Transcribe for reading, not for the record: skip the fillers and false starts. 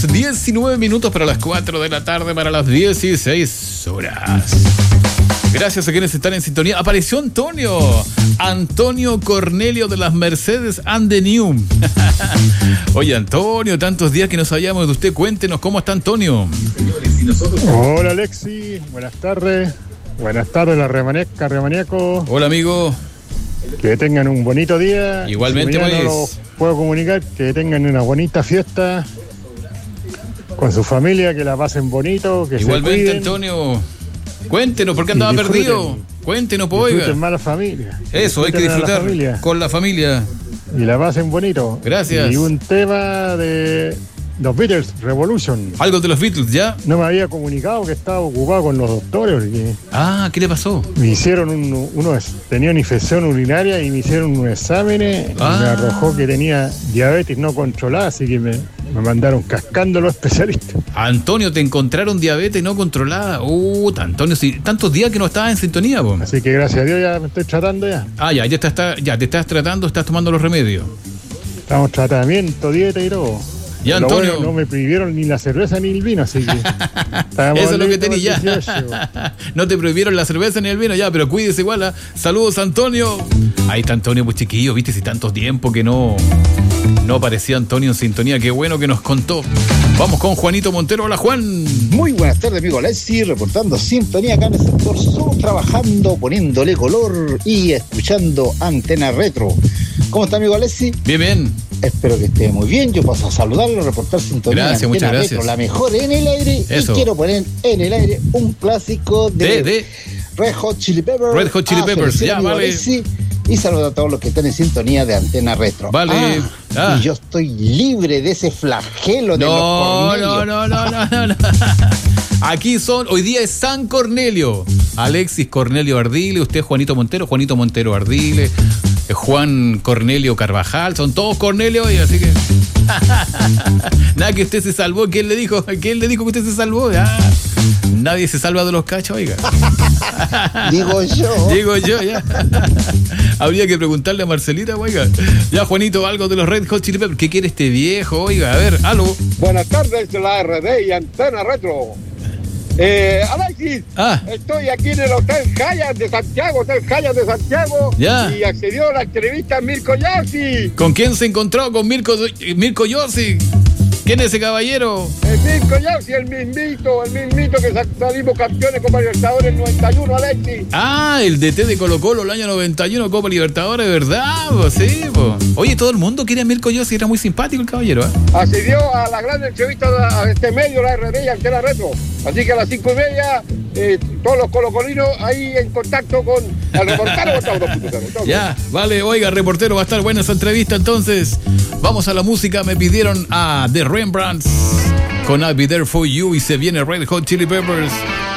Tenemos 19 minutos para las 4 de la tarde, para las 16 horas. Gracias a quienes están en sintonía. Apareció Antonio Cornelio de las Mercedes and the New. Oye, Antonio, tantos días que no sabíamos de usted. Cuéntenos cómo está Antonio. Hola, Alexi. Buenas tardes. Buenas tardes, la Remaniaco. Hola, amigo. Que tengan un bonito día. Igualmente, si no los puedo comunicar, que tengan una bonita fiesta con su familia, que la pasen bonito, que igualmente, se cuiden. Antonio. Cuéntenos, ¿por qué andaba perdido? Cuéntenos, pues, oiga. Disfruten más la familia. Eso, hay que disfrutar con la familia. Y la pasen bonito. Gracias. Y un tema de los Beatles, Revolution. Algo de los Beatles, ¿ya? No me había comunicado que estaba ocupado con los doctores. Porque ¿qué le pasó? me hicieron tenía una infección urinaria y me hicieron unos exámenes. Y me arrojó que tenía diabetes no controlada, así que me mandaron cascando los especialistas. Antonio, te encontraron diabetes no controlada. Antonio, sí, tantos días que no estabas en sintonía, po. Así que gracias a Dios ya me estoy tratando ya. Ya te estás tratando, estás tomando los remedios. Estamos tratamiento, dieta y todo. Ya, pero Antonio. Bueno, no me prohibieron ni la cerveza ni el vino, así que... Eso es lo que tenía ya. No te prohibieron la cerveza ni el vino, ya, pero cuídese igual. Saludos, Antonio. Ahí está Antonio, pues chiquillo, viste, si tantos tiempo que no aparecía Antonio en sintonía. Qué bueno que nos contó. Vamos con Juanito Montero. Hola, Juan. Muy buenas tardes, amigo Alexi, reportando sintonía acá en el sector sur, trabajando, poniéndole color y escuchando Antena Retro. ¿Cómo está, amigo Alexi? Bien. Espero que esté muy bien. Yo paso a saludarlo, reportar sintonía. Gracias, muchas gracias. Retro, la mejor en el aire. Eso. Y quiero poner en el aire un clásico de Red Hot Chili Peppers. Red Hot Chili Peppers, ya, vale. Alexi, y saludo a todos los que están en sintonía de Antena Retro. Vale. Y yo estoy libre de ese flagelo de los Cornelios. No. Aquí hoy día es San Cornelio. Alexis Cornelio Ardile, usted Juanito Montero Ardile, Juan Cornelio Carvajal, son todos Cornelio hoy, así que... Nada, que usted se salvó. ¿Quién le dijo que usted se salvó? Nadie se salva de los cachos, oiga. Digo yo, ya. Habría que preguntarle a Marcelita, oiga. Ya, Juanito, algo de los Red Hot Chili Peppers. ¿Qué quiere este viejo? Oiga, a ver, aló. Buenas tardes, la RD y Antena Retro. Alexis, estoy aquí en el Hotel Hyatt de Santiago, ya. Y accedió a la entrevista Mirko Yossi. ¿Con quién se encontró? Con Mirko Yossi. ¿Quién es ese caballero? El Mirko Yossi, el mismito que salimos campeones Copa Libertadores 91, Alexis. El DT de Colo Colo el año 91, Copa Libertadores, ¿verdad? Sí, po. Oye, todo el mundo quería a Mirko Yossi, era muy simpático el caballero, Accedió a la gran entrevista a este medio, la RD y Antena Retro. Así que a las 5:30, todos los colocolinos ahí en contacto con el reportero. Ya, vale, oiga, reportero, va a estar buena esa entrevista entonces. Vamos a la música, me pidieron a The Rembrandts con I'll Be There For You y se viene Red Hot Chili Peppers.